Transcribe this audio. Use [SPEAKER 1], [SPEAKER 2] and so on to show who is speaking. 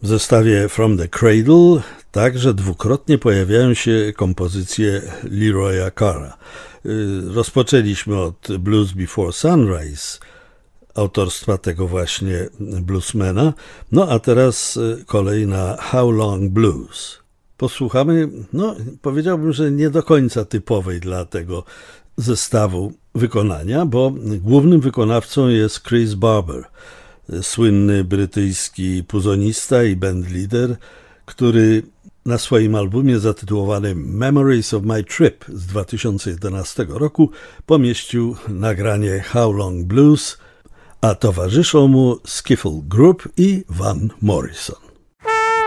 [SPEAKER 1] W zestawie From the Cradle także dwukrotnie pojawiają się kompozycje Leroya Carra. Rozpoczęliśmy od Blues Before Sunrise, autorstwa tego właśnie bluesmana, no a teraz kolej na How Long Blues. Posłuchamy, powiedziałbym, że nie do końca typowej dla tego zestawu wykonania, bo głównym wykonawcą jest Chris Barber, słynny brytyjski puzonista i bandleader, który na swoim albumie zatytułowanym Memories of My Trip z 2011 roku pomieścił nagranie How Long Blues, a towarzyszą mu Skiffle Group i Van Morrison.